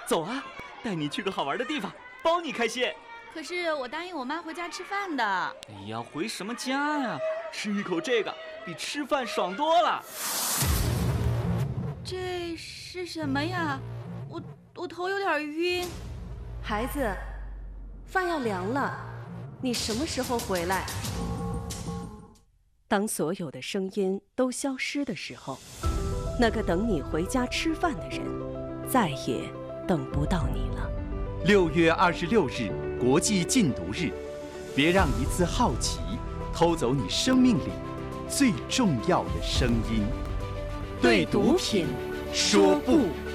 走啊，带你去个好玩的地方，包你开心。 可是我答应我妈回家吃饭的。 哎呀，回什么家呀？吃一口这个比吃饭爽多了。 这是什么呀？我头有点晕。 孩子，饭要凉了，你什么时候回来？当所有的声音都消失的时候，那个等你回家吃饭的人，再也等不到你了。 6月26日，国际禁毒日，别让一次好奇偷走你生命里最重要的声音。 对毒品说不。